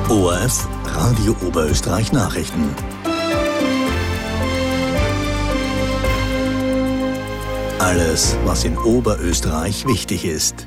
ORF Radio Oberösterreich Nachrichten. Alles, was in Oberösterreich wichtig ist.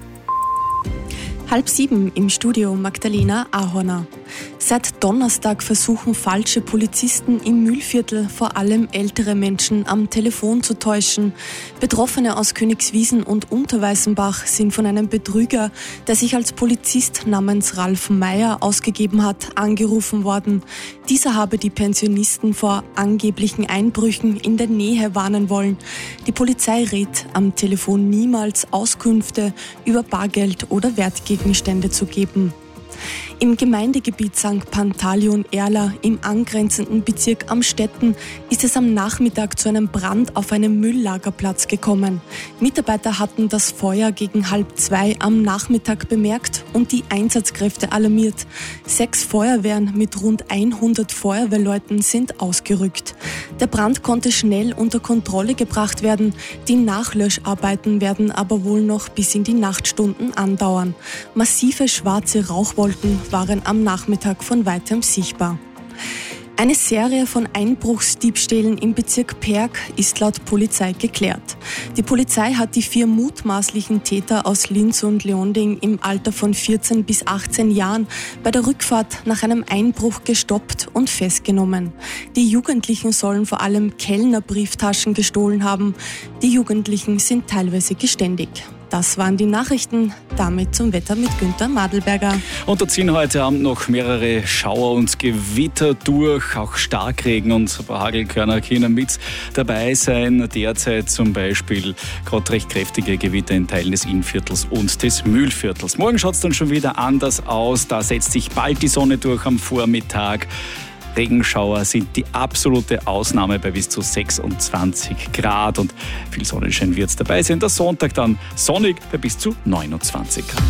6:30 im Studio Magdalena Ahorner. Seit Donnerstag versuchen falsche Polizisten im Mühlviertel vor allem ältere Menschen am Telefon zu täuschen. Betroffene aus Königswiesen und Unterweißenbach sind von einem Betrüger, der sich als Polizist namens Ralf Meyer ausgegeben hat, angerufen worden. Dieser habe die Pensionisten vor angeblichen Einbrüchen in der Nähe warnen wollen. Die Polizei rät am Telefon niemals Auskünfte über Bargeld oder Wertgegenstände zu geben. Im Gemeindegebiet St. Pantaleon-Erla im angrenzenden Bezirk Amstetten ist es am Nachmittag zu einem Brand auf einem Mülllagerplatz gekommen. Mitarbeiter hatten das Feuer gegen 1:30 am Nachmittag bemerkt und die Einsatzkräfte alarmiert. 6 Feuerwehren mit rund 100 Feuerwehrleuten sind ausgerückt. Der Brand konnte schnell unter Kontrolle gebracht werden. Die Nachlöscharbeiten werden aber wohl noch bis in die Nachtstunden andauern. Massive schwarze Rauchwolken waren am Nachmittag von weitem sichtbar. Eine Serie von Einbruchsdiebstählen im Bezirk Perg ist laut Polizei geklärt. Die Polizei hat die 4 mutmaßlichen Täter aus Linz und Leonding im Alter von 14 bis 18 Jahren bei der Rückfahrt nach einem Einbruch gestoppt und festgenommen. Die Jugendlichen sollen vor allem Kellnerbrieftaschen gestohlen haben. Die Jugendlichen sind teilweise geständig. Das waren die Nachrichten. Damit zum Wetter mit Günther Madelberger. Und da ziehen heute Abend noch mehrere Schauer und Gewitter durch. Auch Starkregen und ein paar Hagelkörner können mit dabei sein. Derzeit zum Beispiel gerade recht kräftige Gewitter in Teilen des Innviertels und des Mühlviertels. Morgen schaut es dann schon wieder anders aus. Da setzt sich bald die Sonne durch am Vormittag. Regenschauer sind die absolute Ausnahme bei bis zu 26 Grad und viel Sonnenschein wird es dabei sein. Der Sonntag dann sonnig bei bis zu 29 Grad.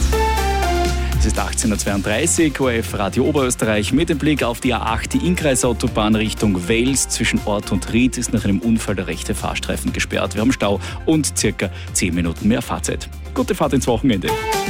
Es ist 18:32 Uhr, ORF Radio Oberösterreich mit dem Blick auf die A8, die Innkreisautobahn Richtung Wels. Zwischen Ort und Ried ist nach einem Unfall der rechte Fahrstreifen gesperrt. Wir haben Stau und circa 10 Minuten mehr Fahrzeit. Gute Fahrt ins Wochenende.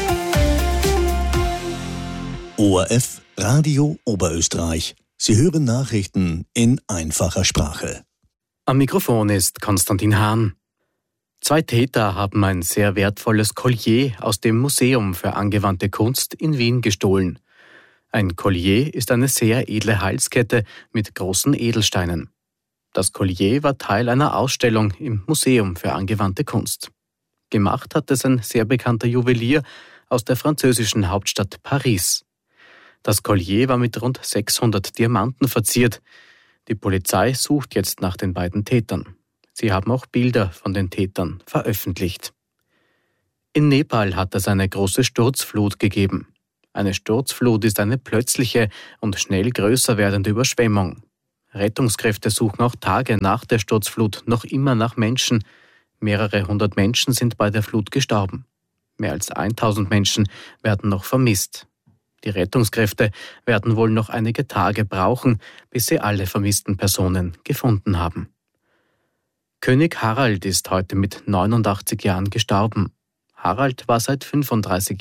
ORF Radio Oberösterreich. Sie hören Nachrichten in einfacher Sprache. Am Mikrofon ist Konstantin Hahn. 2 Täter haben ein sehr wertvolles Collier aus dem Museum für angewandte Kunst in Wien gestohlen. Ein Collier ist eine sehr edle Halskette mit großen Edelsteinen. Das Collier war Teil einer Ausstellung im Museum für angewandte Kunst. Gemacht hat es ein sehr bekannter Juwelier aus der französischen Hauptstadt Paris. Das Collier war mit rund 600 Diamanten verziert. Die Polizei sucht jetzt nach den beiden Tätern. Sie haben auch Bilder von den Tätern veröffentlicht. In Nepal hat es eine große Sturzflut gegeben. Eine Sturzflut ist eine plötzliche und schnell größer werdende Überschwemmung. Rettungskräfte suchen auch Tage nach der Sturzflut noch immer nach Menschen. Mehrere hundert Menschen sind bei der Flut gestorben. Mehr als 1000 Menschen werden noch vermisst. Die Rettungskräfte werden wohl noch einige Tage brauchen, bis sie alle vermissten Personen gefunden haben. König Harald ist heute mit 89 Jahren gestorben. Harald war seit 35